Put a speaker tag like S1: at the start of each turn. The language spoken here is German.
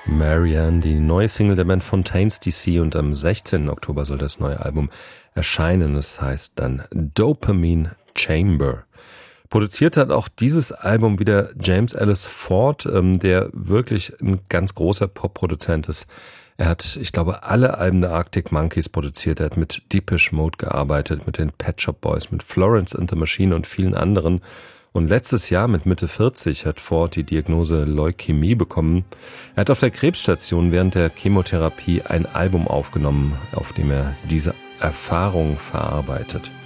S1: Marianne, die neue Single der Band Fontaines DC, und am 16. Oktober soll das neue Album erscheinen. Es heißt dann Dopamine Chamber. Produziert hat auch dieses Album wieder James Ellis Ford, der wirklich ein ganz großer Pop-Produzent ist. Er hat, ich glaube, alle Alben der Arctic Monkeys produziert. Er hat mit Depeche Mode gearbeitet, mit den Pet Shop Boys, mit Florence and the Machine und vielen anderen. Und letztes Jahr mit Mitte 40 hat Ford die Diagnose Leukämie bekommen. Er hat auf der Krebsstation während der Chemotherapie ein Album aufgenommen, auf dem er diese Erfahrung verarbeitet.